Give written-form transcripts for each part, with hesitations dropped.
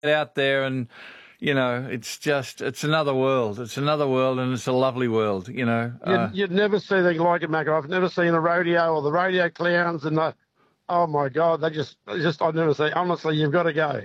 out there and, you know, it's another world. It's another world, and it's a lovely world, you know. You'd never see anything like it, Mac. I've never seen a rodeo or the rodeo clowns and the, oh my God, I've never seen. Honestly, you've got to go.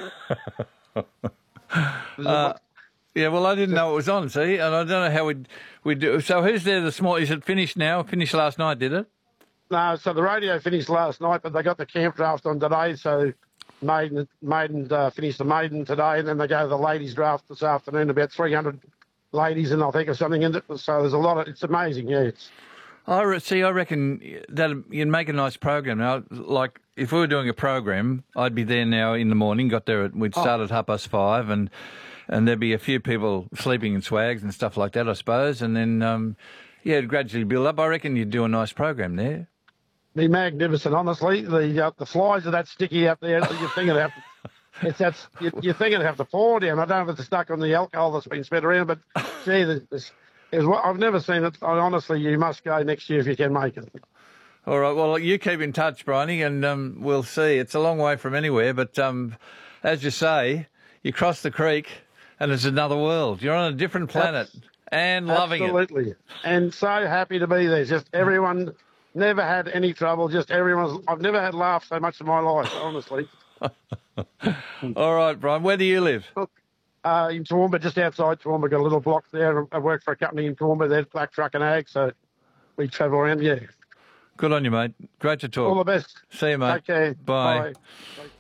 Yeah, well, I didn't know it was on, see, and I don't know how we do. So who's there this morning? Is it finished now? Finished last night, did it? No, so the rodeo finished last night, but they got the camp draft on today, so maiden finished the maiden today, and then they go to the ladies draft this afternoon, about 300 ladies and I think or something in it. So there's a lot of, it's amazing, yeah. I reckon that you'd make a nice program. Now, like, if we were doing a program, I'd be there now in the morning, we'd start at 5:30, and there'd be a few people sleeping in swags and stuff like that, I suppose, and then, it'd gradually build up. I reckon you'd do a nice program there. Be magnificent, honestly. The flies are that sticky up there. You think you think it'd have to pour down. I don't know if it's stuck on the alcohol that's been spread around, but gee, I've never seen it. Honestly, you must go next year if you can make it. All right. Well, you keep in touch, Bryony, and we'll see. It's a long way from anywhere, but as you say, you cross the creek, and it's another world. You're on a different planet and loving it. Absolutely, and so happy to be there. Just everyone. Never had any trouble. Just I've never had laugh so much in my life, honestly. All right, Brian. Where do you live? In Toowoomba, just outside Toowoomba. Got a little block there. I work for a company in Toowoomba. They're Black Truck and Ag, so we travel around. Yeah. Good on you, mate. Great to talk. All the best. See you, mate. Take care. Bye. Bye.